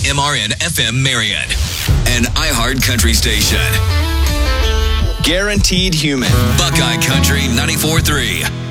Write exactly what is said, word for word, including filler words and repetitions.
M R N F M Marion, an iHeart Country station. Guaranteed Human. Buckeye Country ninety-four three.